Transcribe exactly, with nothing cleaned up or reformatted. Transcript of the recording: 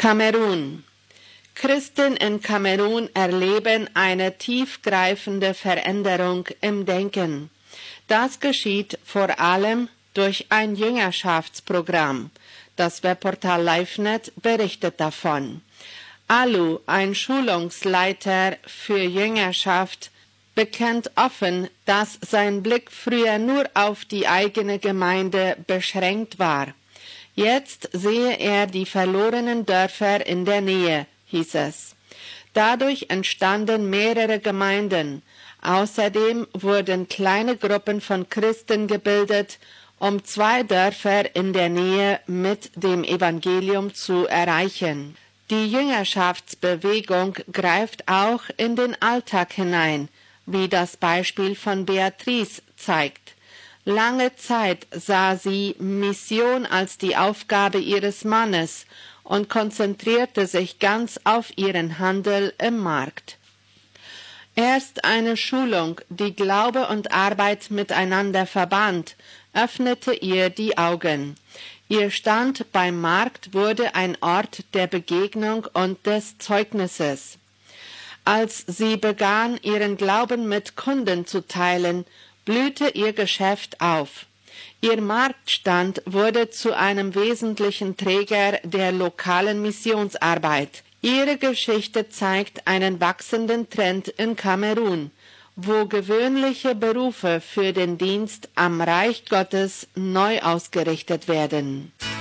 Kamerun. Christen in Kamerun erleben eine tiefgreifende Veränderung im Denken. Das geschieht vor allem durch ein Jüngerschaftsprogramm. Das Webportal LiveNet berichtet davon. Alu, ein Schulungsleiter für Jüngerschaft, bekennt offen, dass sein Blick früher nur auf die eigene Gemeinde beschränkt war. Jetzt sehe er die verlorenen Dörfer in der Nähe, hieß es. Dadurch entstanden mehrere Gemeinden. Außerdem wurden kleine Gruppen von Christen gebildet, um zwei Dörfer in der Nähe mit dem Evangelium zu erreichen. Die Jüngerschaftsbewegung greift auch in den Alltag hinein, wie das Beispiel von Beatrice zeigt. Lange Zeit sah sie Mission als die Aufgabe ihres Mannes und konzentrierte sich ganz auf ihren Handel im Markt. Erst eine Schulung, die Glaube und Arbeit miteinander verband, öffnete ihr die Augen. Ihr Stand beim Markt wurde ein Ort der Begegnung und des Zeugnisses. Als sie begann, ihren Glauben mit Kunden zu teilen, blühte ihr Geschäft auf. Ihr Marktstand wurde zu einem wesentlichen Träger der lokalen Missionsarbeit. Ihre Geschichte zeigt einen wachsenden Trend in Kamerun, wo gewöhnliche Berufe für den Dienst am Reich Gottes neu ausgerichtet werden.